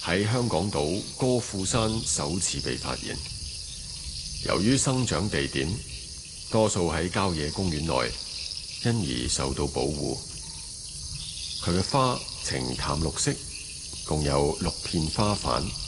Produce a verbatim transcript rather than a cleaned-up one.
喺香港島歌賦山首次被發現。由於生長地點多數喺郊野公園內，因而受到保護。佢嘅花呈淡綠色，共有六片花瓣。